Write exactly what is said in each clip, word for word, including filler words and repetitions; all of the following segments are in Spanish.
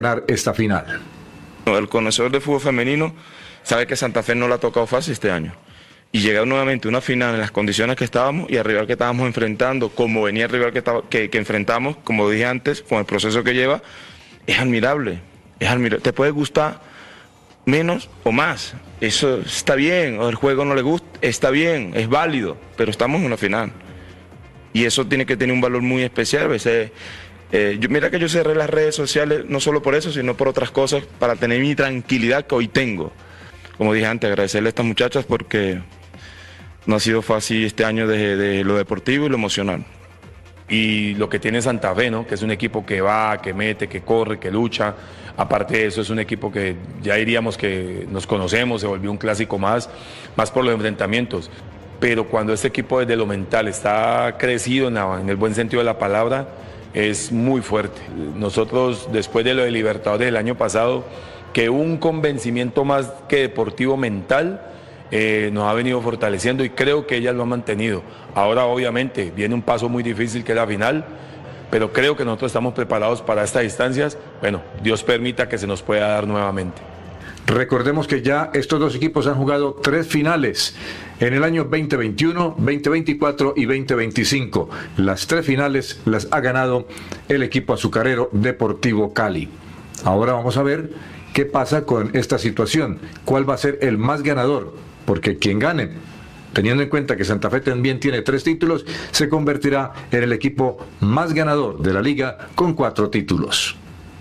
ganar esta final. El conocedor de fútbol femenino sabe que Santa Fe no la ha tocado fácil este año. Y llegar nuevamente a una final en las condiciones que estábamos y al rival que estábamos enfrentando, como venía el rival que, estaba, que, que enfrentamos, como dije antes, con el proceso que lleva, es admirable. Es admirable. Te puede gustar menos o más. Eso está bien. O el juego no le gusta, está bien, es válido, pero estamos en una final. Y eso tiene que tener un valor muy especial. A veces, eh, yo, mira que yo cerré las redes sociales no solo por eso, sino por otras cosas, para tener mi tranquilidad que hoy tengo. Como dije antes, agradecerle a estas muchachas porque no ha sido fácil este año de, de lo deportivo y lo emocional. Y lo que tiene Santa Fe, ¿no? Que es un equipo que va, que mete, que corre, que lucha. Aparte de eso, es un equipo que ya diríamos que nos conocemos, se volvió un clásico más, más por los enfrentamientos. Pero cuando este equipo desde lo mental está crecido en, la, en el buen sentido de la palabra, es muy fuerte. Nosotros, después de lo de Libertadores del año pasado, que un convencimiento más que deportivo mental, Eh, nos ha venido fortaleciendo y creo que ellas lo han mantenido. Ahora obviamente viene un paso muy difícil que es la final, pero creo que nosotros estamos preparados para estas distancias. Bueno, Dios permita que se nos pueda dar nuevamente. Recordemos que ya estos dos equipos han jugado tres finales en el año veinte veintiuno, veinte veinticuatro y veinte veinticinco. Las tres finales las ha ganado el equipo azucarero Deportivo Cali. Ahora vamos a ver qué pasa con esta situación. ¿Cuál va a ser el más ganador? Porque quien gane, teniendo en cuenta que Santa Fe también tiene tres títulos, se convertirá en el equipo más ganador de la liga con cuatro títulos.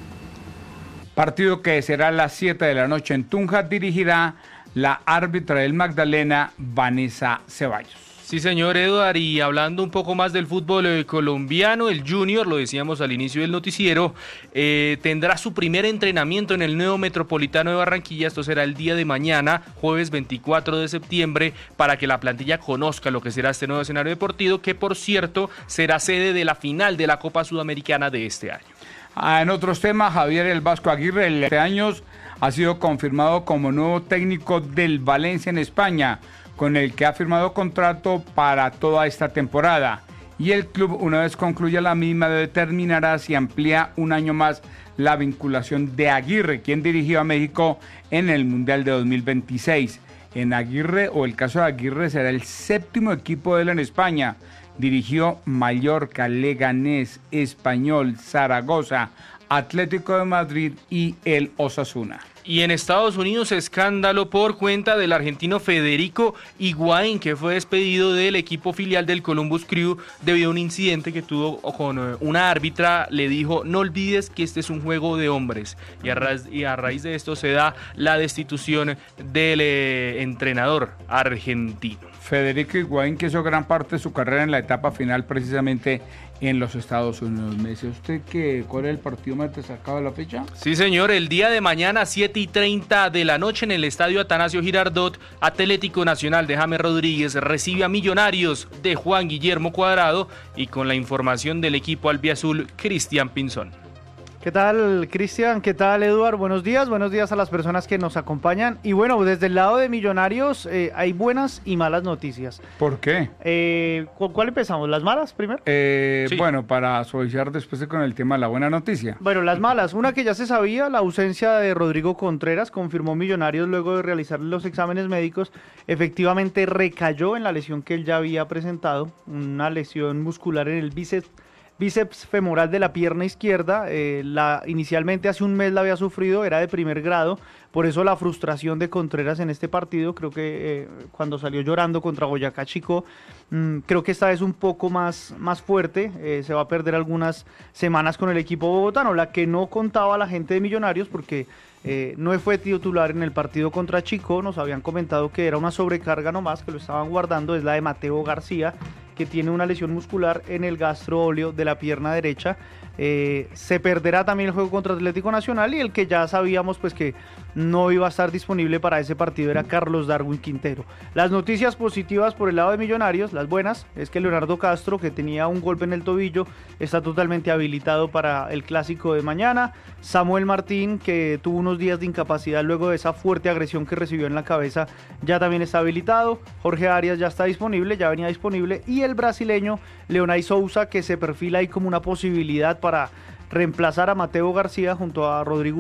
Partido que será a las siete de la noche en Tunja, dirigirá la árbitra del Magdalena, Vanessa Ceballos. Sí, señor Eduard, y hablando un poco más del fútbol eh, colombiano, el Junior, lo decíamos al inicio del noticiero, eh, tendrá su primer entrenamiento en el nuevo Metropolitano de Barranquilla. Esto será el día de mañana, jueves veinticuatro de septiembre, para que la plantilla conozca lo que será este nuevo escenario deportivo, que por cierto será sede de la final de la Copa Sudamericana de este año. Ah, en otros temas, Javier El Vasco Aguirre, el este años ha sido confirmado como nuevo técnico del Valencia en España, con el que ha firmado contrato para toda esta temporada. Y el club, una vez concluya la misma, determinará si amplía un año más la vinculación de Aguirre, quien dirigió a México en el Mundial de dos mil veintiséis. En Aguirre, o el caso de Aguirre, será el séptimo equipo de él en España. Dirigió Mallorca, Leganés, Español, Zaragoza, Atlético de Madrid y el Osasuna. Y en Estados Unidos, escándalo por cuenta del argentino Federico Higuaín, que fue despedido del equipo filial del Columbus Crew debido a un incidente que tuvo con una árbitra. Le dijo: no olvides que este es un juego de hombres. Y a, ra y a raíz de esto se da la destitución del eh, entrenador argentino. Federico Higuaín, que hizo gran parte de su carrera en la etapa final precisamente en los Estados Unidos. ¿Me dice usted que cuál es el partido más destacado de la fecha? Sí, señor, el día de mañana, siete y treinta de la noche, en el estadio Atanasio Girardot, Atlético Nacional de James Rodríguez recibe a Millonarios de Juan Guillermo Cuadrado, y con la información del equipo albiazul, Cristian Pinzón. ¿Qué tal, Cristian? ¿Qué tal, Eduard? Buenos días, buenos días a las personas que nos acompañan. Y bueno, desde el lado de Millonarios eh, hay buenas y malas noticias. ¿Por qué? Eh, ¿Con cuál empezamos? ¿Las malas primero? Eh, sí. Bueno, para suavizar después con el tema de la buena noticia. Bueno, las malas. Una que ya se sabía, la ausencia de Rodrigo Contreras, confirmó Millonarios luego de realizar los exámenes médicos. Efectivamente recayó en la lesión que él ya había presentado, una lesión muscular en el bíceps. bíceps femoral de la pierna izquierda. Eh, la, inicialmente hace un mes la había sufrido, era de primer grado, por eso la frustración de Contreras en este partido. Creo que eh, cuando salió llorando contra Boyacá Chico, mmm, creo que esta vez un poco más, más fuerte, eh, se va a perder algunas semanas con el equipo bogotano, la que no contaba la gente de Millonarios, porque Eh, no fue titular en el partido contra Chico. Nos habían comentado que era una sobrecarga nomás, que lo estaban guardando. Es la de Mateo García, que tiene una lesión muscular en el gastroóleo de la pierna derecha. Eh, se perderá también el juego contra Atlético Nacional, y el que ya sabíamos pues que no iba a estar disponible para ese partido era Carlos Darwin Quintero. Las noticias positivas por el lado de Millonarios, las buenas, es que Leonardo Castro, que tenía un golpe en el tobillo, está totalmente habilitado para el clásico de mañana. Samuel Martín, que tuvo unos días de incapacidad luego de esa fuerte agresión que recibió en la cabeza, ya también está habilitado. Jorge Arias ya está disponible, ya venía disponible, y el brasileño Leonay Sousa, que se perfila ahí como una posibilidad para reemplazar a Mateo García junto a Rodrigo